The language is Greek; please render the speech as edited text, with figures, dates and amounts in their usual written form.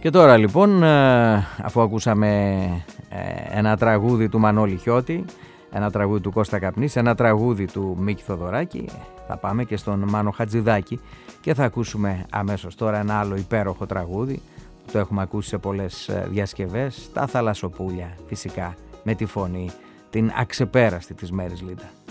Και τώρα λοιπόν, αφού ακούσαμε ένα τραγούδι του Μανώλη Χιώτη, ένα τραγούδι του Κώστα Καπνής, ένα τραγούδι του Μίκη Θοδωράκη, θα πάμε και στον Μάνο Χατζηδάκη και θα ακούσουμε αμέσως τώρα ένα άλλο υπέροχο τραγούδι που το έχουμε ακούσει σε πολλές διασκευές, τα Θαλασσοπούλια, φυσικά με τη φωνή την αξεπέραστη της Μέρης Λίντα.